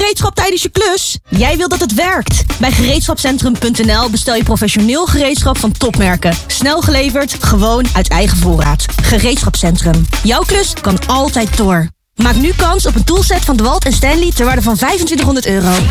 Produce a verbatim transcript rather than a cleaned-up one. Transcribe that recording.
gereedschap tijdens je klus? Jij wilt dat het werkt. Bij gereedschapcentrum punt n l bestel je professioneel gereedschap van topmerken. Snel geleverd, gewoon uit eigen voorraad. Gereedschapcentrum. Jouw klus kan altijd door. Maak nu kans op een toolset van DeWalt en Stanley ter waarde van vijfentwintighonderd euro.